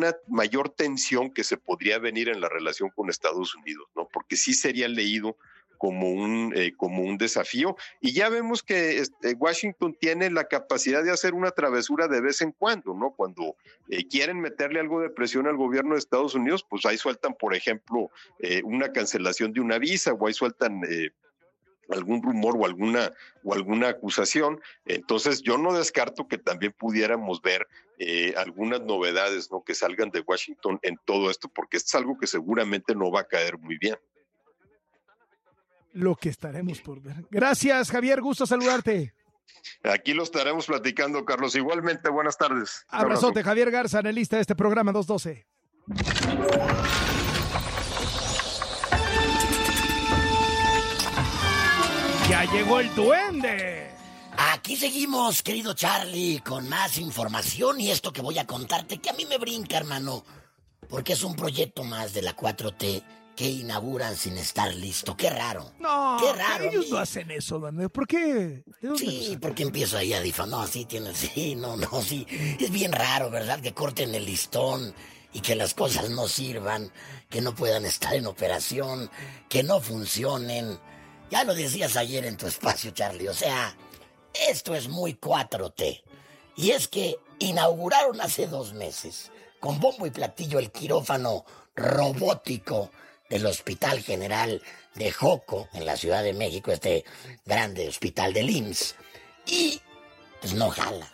una mayor tensión que se podría venir en la relación con Estados Unidos, ¿no? Porque sí sería leído como un desafío, y ya vemos que Washington tiene la capacidad de hacer una travesura de vez en cuando, ¿no? Cuando quieren meterle algo de presión al gobierno de Estados Unidos, pues ahí sueltan, por ejemplo, una cancelación de una visa, o ahí sueltan algún rumor o alguna acusación. Entonces yo no descarto que también pudiéramos ver algunas novedades, ¿no?, que salgan de Washington en todo esto, porque esto es algo que seguramente no va a caer muy bien. Lo que estaremos por ver. Gracias, Javier, gusto saludarte. Aquí lo estaremos platicando, Carlos. Igualmente, buenas tardes. Abrazote, Javier Garza, analista de este programa 212. ¡Ya llegó el duende! Aquí seguimos, querido Charlie, con más información, y esto que voy a contarte, que a mí me brinca, hermano, porque es un proyecto más de la 4T que inauguran sin estar listo. ¡Qué raro! No, qué raro, ellos no hacen eso, duende. ¿Por qué? Sí, porque empiezo ahí a difamar. No, sí, sí. Es bien raro, ¿verdad? Que corten el listón y que las cosas no sirvan, que no puedan estar en operación, que no funcionen. Ya lo decías ayer en tu espacio, Charlie, o sea, esto es muy 4T. Y es que inauguraron hace 2 meses, con bombo y platillo, el quirófano robótico del Hospital General de Joco, en la Ciudad de México, este grande hospital del IMSS. Y pues no jala,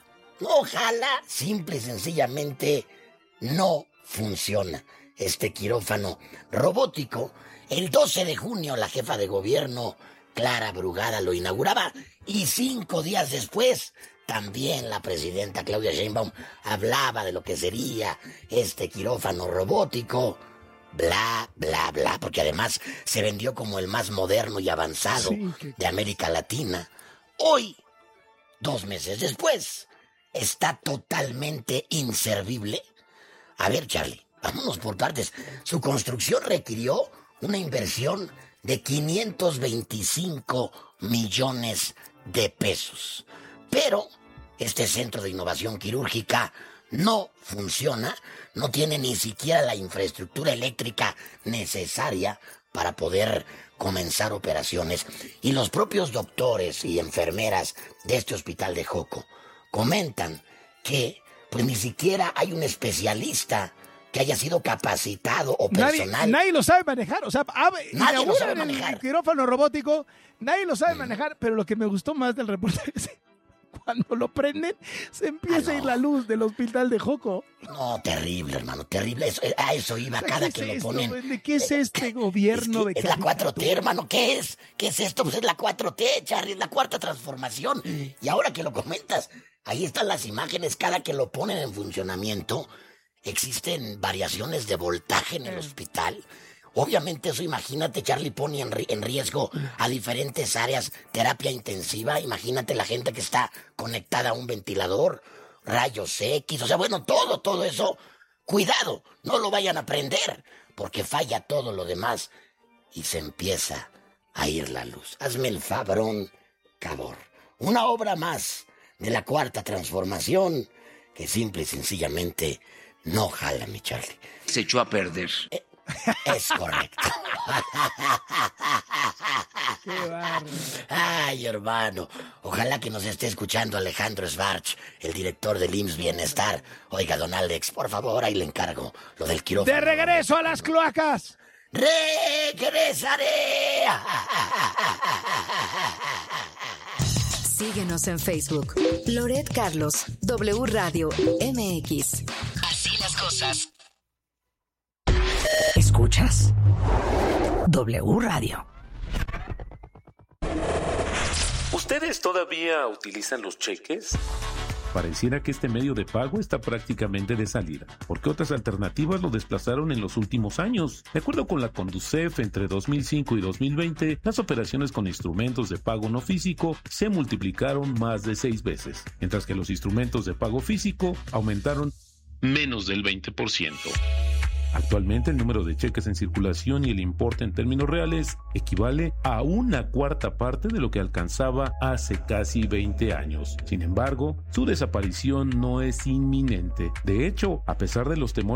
simple y sencillamente no funciona este quirófano robótico. El 12 de junio la jefa de gobierno, Clara Brugada, lo inauguraba, y 5 días después también la presidenta Claudia Sheinbaum hablaba de lo que sería este quirófano robótico, bla, bla, bla, porque además se vendió como el más moderno y avanzado de América Latina. Hoy, 2 meses después, está totalmente inservible. A ver, Charlie, vámonos por partes. Su construcción requirió una inversión de 525 millones de pesos. Pero este centro de innovación quirúrgica no funciona, no tiene ni siquiera la infraestructura eléctrica necesaria para poder comenzar operaciones. Y los propios doctores y enfermeras de este hospital de Joco comentan que pues ni siquiera hay un especialista que haya sido capacitado o personal. Nadie lo sabe manejar, o sea, nadie lo sabe manejar. El quirófano robótico, nadie lo sabe manejar, pero lo que me gustó más del reportaje es cuando lo prenden, se empieza a ir la luz del hospital de Joco. No, terrible, hermano, terrible. A eso iba cada que lo ponen. ¿De qué es este gobierno? Es la 4T, hermano, ¿qué es? ¿Qué es esto? Pues es la 4T, Charlie, es la cuarta transformación. Y ahora que lo comentas, ahí están las imágenes, cada que lo ponen en funcionamiento. Existen variaciones de voltaje en el hospital. Obviamente eso, imagínate, Charlie, pone en riesgo a diferentes áreas, terapia intensiva. Imagínate la gente que está conectada a un ventilador, rayos X, o sea, bueno, todo eso. Cuidado, no lo vayan a prender, porque falla todo lo demás y se empieza a ir la luz. Hazme el fabrón, cabor. Una obra más de la cuarta transformación que simple y sencillamente no jala, mi Charlie. Se echó a perder. Es correcto. Ay, hermano, ojalá que nos esté escuchando Alejandro Schwartz, el director del IMSS Bienestar. Oiga, don Alex, por favor, ahí le encargo lo del quirófano. ¡De regreso a las cloacas! ¡Regresaré! Síguenos en Facebook. Loret Carlos, W Radio MX. Así las cosas. ¿Escuchas? W Radio. ¿Ustedes todavía utilizan los cheques? Pareciera que este medio de pago está prácticamente de salida, porque otras alternativas lo desplazaron en los últimos años. De acuerdo con la Conducef, entre 2005 y 2020, las operaciones con instrumentos de pago no físico se multiplicaron más de 6 veces, mientras que los instrumentos de pago físico aumentaron menos del 20%. Actualmente el número de cheques en circulación y el importe en términos reales equivale a 1/4 parte de lo que alcanzaba hace casi 20 años. Sin embargo, su desaparición no es inminente. De hecho, a pesar de los temores